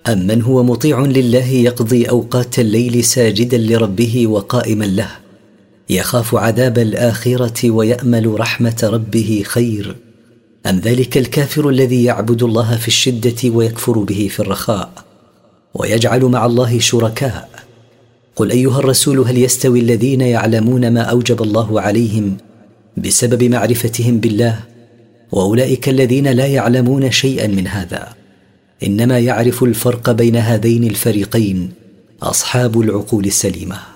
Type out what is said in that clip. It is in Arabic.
أمن هو مطيع لله يقضي أوقات الليل ساجدا لربه وقائما له، يخاف عذاب الآخرة ويأمل رحمة ربه خير، أم ذلك الكافر الذي يعبد الله في الشدة ويكفر به في الرخاء ويجعل مع الله شركاء؟ قل أيها الرسول هل يستوي الذين يعلمون ما أوجب الله عليهم بسبب معرفتهم بالله وأولئك الذين لا يعلمون شيئا من هذا؟ إنما يعرف الفرق بين هذين الفريقين أصحاب العقول السليمة.